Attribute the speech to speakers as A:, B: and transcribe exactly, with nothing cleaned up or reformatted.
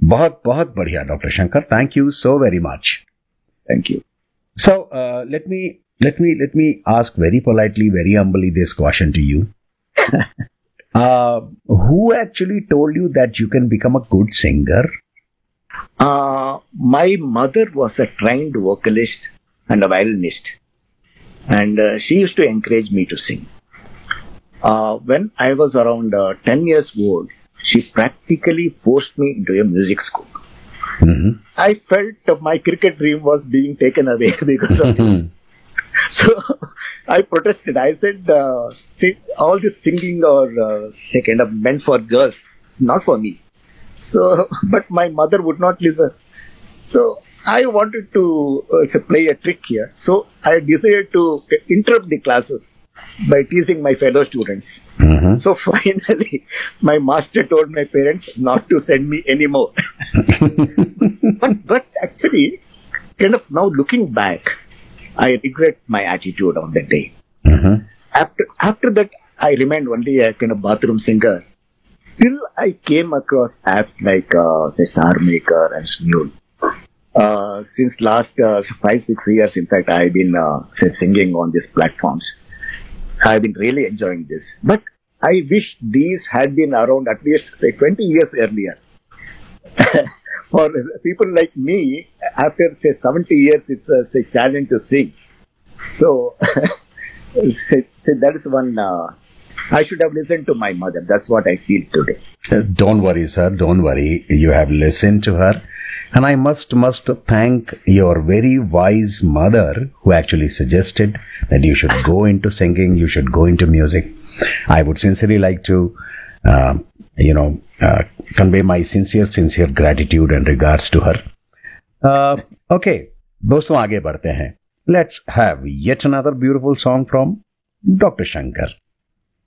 A: बहुत बहुत बढ़िया doctor Shankar, thank you so very much.
B: Thank you.
A: So uh, let me let me let me ask very politely, very humbly this question to you. uh, who actually told you that you can become a good singer?
B: Uh, my mother was a trained vocalist and a violinist, and uh, she used to encourage me to sing. Uh, when I was around uh, ten years old, she practically forced me into a music school.
A: Mm-hmm.
B: I felt uh, my cricket dream was being taken away because of this. So I protested. I said, uh, sing, all this singing or uh, say, kind of meant for girls. It's not for me. So, but my mother would not listen. So I wanted to uh, say, play a trick here. So I decided to interrupt the classes by teasing my fellow students.
A: Mm-hmm.
B: So finally, my master told my parents not to send me anymore. but, but actually, kind of now looking back, I regret my attitude on that day.
A: Mm-hmm.
B: After after that, I remained only a kind of bathroom singer. Till I came across apps like uh, say Star Maker and Smule. Uh, since last uh, five six years, in fact, I've been uh, say, singing on these platforms. I've been really enjoying this. But I wish these had been around at least, say, twenty years earlier. For people like me, after, say, seventy years, it's a say, challenge to sing. So, say, say that is one, uh, I should have listened to my mother. That's what I feel today.
A: Uh, don't worry, sir. Don't worry. You have listened to her. And I must, must thank your very wise mother who actually suggested that you should go into singing, you should go into music. I would sincerely like to, uh, you know, uh, convey my sincere, sincere gratitude and regards to her. Uh, okay, दोस्तों आगे बढ़ते हैं. Let's have yet another beautiful song from Doctor Shankar.